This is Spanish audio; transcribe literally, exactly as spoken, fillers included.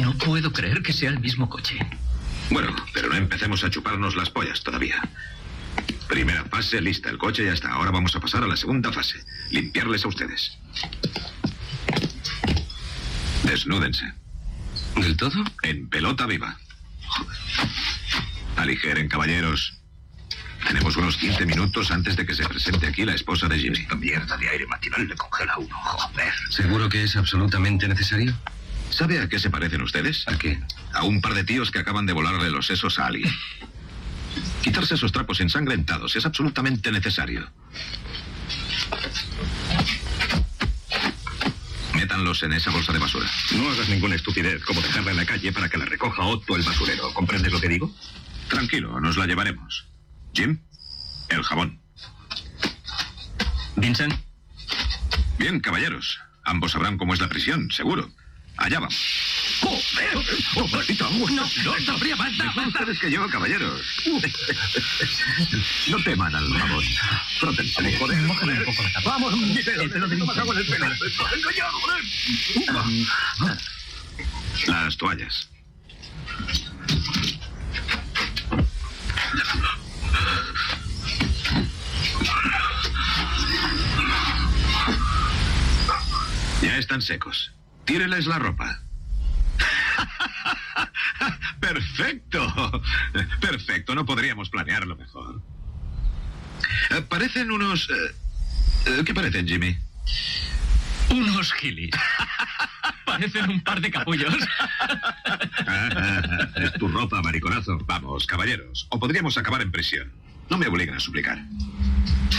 No puedo creer que sea el mismo coche. Bueno, pero no empecemos a chuparnos las pollas todavía. Primera fase, lista. El coche ya está. Ahora vamos a pasar a la segunda fase. Limpiarles a ustedes. Desnúdense. ¿Del todo? En pelota viva. Aligeren, caballeros. Tenemos unos quince minutos antes de que se presente aquí la esposa de Jimmy. Esta mierda de aire matinal le congela a uno, joder. ¿Seguro que es absolutamente necesario? ¿Sabe a qué se parecen ustedes? ¿A qué? A un par de tíos que acaban de volarle los sesos a alguien. Quitarse esos trapos ensangrentados es absolutamente necesario. Métanlos en esa bolsa de basura. No hagas ninguna estupidez, como dejarla en la calle para que la recoja Otto el basurero. ¿Comprendes lo que digo? Tranquilo, nos la llevaremos. Jim, el jabón. ¿Vincent? Bien, caballeros. Ambos sabrán cómo es la prisión, seguro. Allá vamos. ¡Joder! ¡Oh, maldito amo! No, no, sabría más, Mejor basta. ustedes que yo, caballeros. No teman al jabón. Frótense. Joder, Mójale un poco la capa. ¡Vamos! Mi pelo, El pelo de no me Vincent. cago en el pelo. ¡Venga ya, joder! Las toallas. Ya están secos. Tíreles la ropa. Perfecto. Perfecto. No podríamos planearlo mejor. Eh, parecen unos... eh, eh, ¿Qué parecen, Jimmy? Unos gilis. Parecen un par de capullos. Es tu ropa, mariconazo. Vamos, caballeros. O podríamos acabar en prisión. No me obliguen a suplicar.